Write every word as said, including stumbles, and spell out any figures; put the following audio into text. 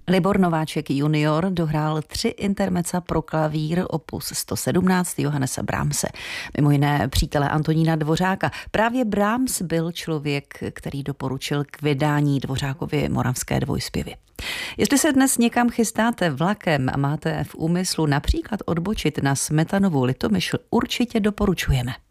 Libor Nováček junior dohrál tři intermezza pro klavír opus sto sedmnáct Johannese Brahmse. Mimo jiné přítele Antonína Dvořáka. Právě Brahms byl člověk, který doporučil k vydání Dvořákovy Moravské dvojspěvy. Jestli se dnes někam chystáte vlakem a máte v úmyslu například odbočit na Smetanovu Litomyšl, určitě doporučujeme.